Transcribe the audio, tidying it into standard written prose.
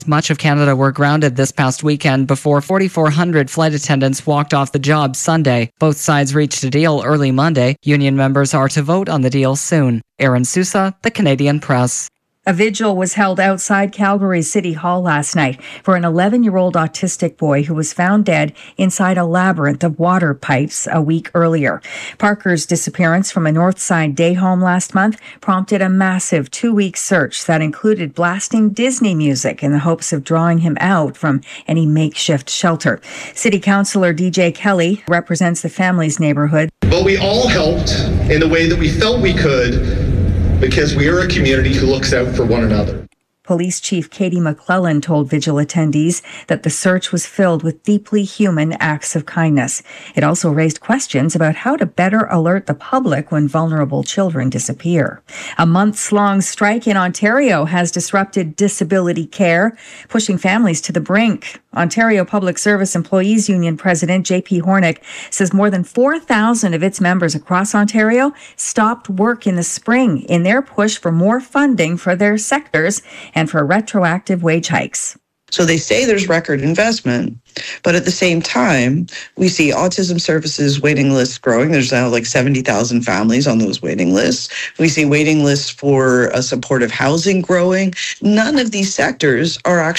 Much of Canada were grounded this past weekend before 4,400 flight attendants walked off the job Sunday. Both sides reached a deal early Monday. Union members are to vote on the deal soon. Aaron Sousa, The Canadian Press. A vigil was held outside Calgary City Hall last night for an 11-year-old autistic boy who was found dead inside a labyrinth of water pipes a week earlier. Parker's disappearance from a Northside day home last month prompted a massive 2-week search that included blasting Disney music in the hopes of drawing him out from any makeshift shelter. City Councillor DJ Kelly represents the family's neighborhood. But we all helped in the way that we felt we could, because we are a community who looks out for one another. Police Chief Katie McClellan told vigil attendees that the search was filled with deeply human acts of kindness. It also raised questions about how to better alert the public when vulnerable children disappear. A months-long strike in Ontario has disrupted disability care, pushing families to the brink. Ontario Public Service Employees Union President JP Hornick says more than 4,000 of its members across Ontario stopped work in the spring in their push for more funding for their sectors and for retroactive wage hikes. So they say there's record investment, but at the same time, we see autism services waiting lists growing. There's now like 70,000 families on those waiting lists. We see waiting lists for supportive housing growing. None of these sectors are actually